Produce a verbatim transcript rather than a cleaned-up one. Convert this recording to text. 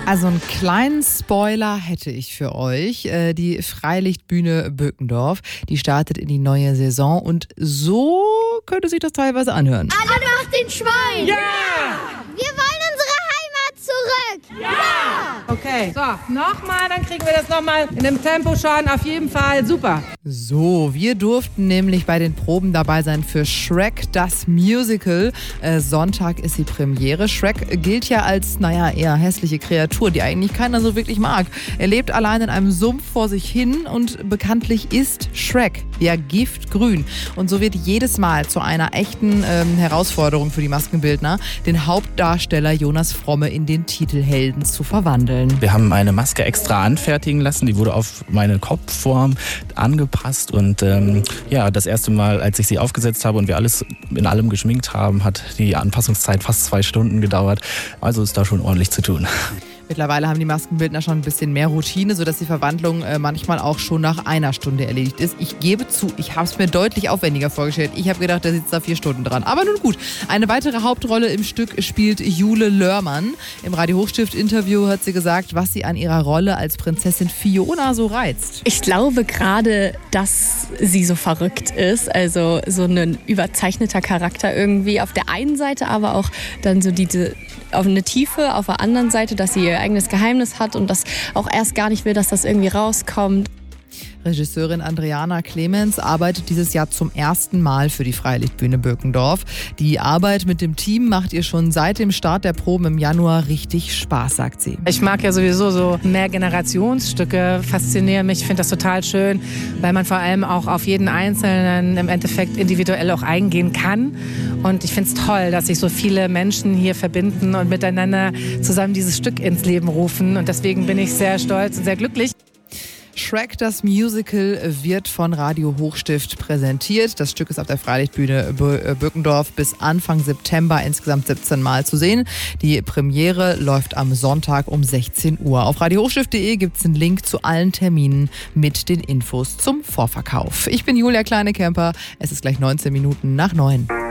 Also einen kleinen Spoiler hätte ich für euch. Die Freilichtbühne Böckendorf, die startet in die neue Saison und so könnte sich das teilweise anhören. Alle nach den Schwein! Ja! Wir wollen unsere Heimat zurück! Ja! Okay, so, nochmal, dann kriegen wir das nochmal in dem Tempo schon. Auf jeden Fall super. So, wir durften nämlich bei den Proben dabei sein für Shrek, das Musical. Äh, Sonntag ist die Premiere. Shrek gilt ja als, naja, eher hässliche Kreatur, die eigentlich keiner so wirklich mag. Er lebt allein in einem Sumpf vor sich hin und bekanntlich ist Shrek ja giftgrün. Und so wird jedes Mal zu einer echten ähm, Herausforderung für die Maskenbildner, den Hauptdarsteller Jonas Fromme in den Titelhelden zu verwandeln. Wir haben eine Maske extra anfertigen lassen, die wurde auf meine Kopfform angepasst und ähm, ja, das erste Mal, als ich sie aufgesetzt habe und wir alles in allem geschminkt haben, hat die Anpassungszeit fast zwei Stunden gedauert. Also ist da schon ordentlich zu tun. Mittlerweile haben die Maskenbildner schon ein bisschen mehr Routine, sodass die Verwandlung äh, manchmal auch schon nach einer Stunde erledigt ist. Ich gebe zu, ich habe es mir deutlich aufwendiger vorgestellt. Ich habe gedacht, der sitzt da vier Stunden dran. Aber nun gut. Eine weitere Hauptrolle im Stück spielt Jule Lörmann. Im Radio Hochstift-Interview hat sie gesagt, was sie an ihrer Rolle als Prinzessin Fiona so reizt. Ich glaube gerade, dass sie so verrückt ist. Also so ein überzeichneter Charakter irgendwie auf der einen Seite, aber auch dann so diese auf eine Tiefe auf der anderen Seite, dass sie ihr eigenes Geheimnis hat und das auch erst gar nicht will, dass das irgendwie rauskommt. Regisseurin Adriana Clemens arbeitet dieses Jahr zum ersten Mal für die Freilichtbühne Böckendorf. Die Arbeit mit dem Team macht ihr schon seit dem Start der Proben im Januar richtig Spaß, sagt sie. Ich mag ja sowieso so Mehrgenerationsstücke, faszinieren mich, finde das total schön, weil man vor allem auch auf jeden Einzelnen im Endeffekt individuell auch eingehen kann. Und ich finde es toll, dass sich so viele Menschen hier verbinden und miteinander zusammen dieses Stück ins Leben rufen. Und deswegen bin ich sehr stolz und sehr glücklich. Shrek, das Musical, wird von Radio Hochstift präsentiert. Das Stück ist auf der Freilichtbühne Böckendorf bis Anfang September insgesamt siebzehn Mal zu sehen. Die Premiere läuft am Sonntag um sechzehn Uhr. Auf radio hochstift punkt de gibt es einen Link zu allen Terminen mit den Infos zum Vorverkauf. Ich bin Julia Kleinekemper. Es ist gleich neunzehn Minuten nach neun.